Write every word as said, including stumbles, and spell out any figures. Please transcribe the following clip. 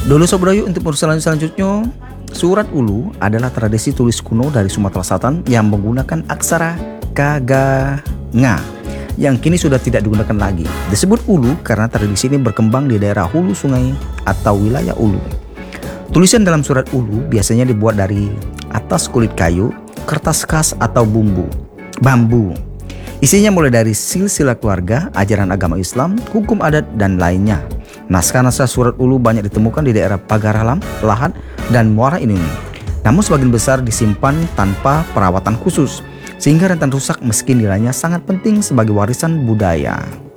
Dulu Sob Dayu, untuk urusan selanjutnya, surat Ulu adalah tradisi tulis kuno dari Sumatera Selatan yang menggunakan aksara Kaganga yang kini sudah tidak digunakan lagi. Disebut Ulu karena tradisi ini berkembang di daerah hulu sungai atau wilayah Ulu. Tulisan dalam surat Ulu biasanya dibuat dari atas kulit kayu, kertas khas atau bumbu, bambu. Isinya mulai dari silsilah keluarga, ajaran agama Islam, hukum adat, dan lainnya. Naskah-naskah surat Ulu banyak ditemukan di daerah Pagaralam, Lahat, dan Muara Enim. Namun sebagian besar disimpan tanpa perawatan khusus, sehingga rentan rusak meski nilainya sangat penting sebagai warisan budaya.